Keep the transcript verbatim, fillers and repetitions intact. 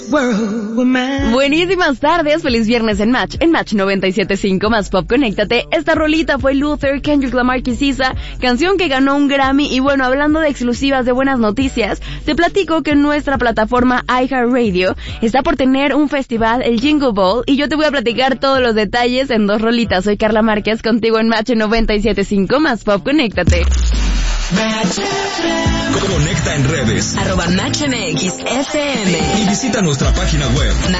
Buenísimas tardes, feliz viernes en Match, en Match noventa y siete punto cinco más Pop, conéctate. Esta rolita fue Luther, Kendrick Lamar y Sisa, canción que ganó un Grammy. Y bueno, hablando de exclusivas de buenas noticias, te platico que nuestra plataforma iHeartRadio está por tener un festival, el Jingle Ball, y yo te voy a platicar todos los detalles en dos rolitas. Soy Carla Márquez, contigo en Match noventa y siete punto cinco más Pop, conéctate. Conecta en redes arroba Match M X F M y visita nuestra página web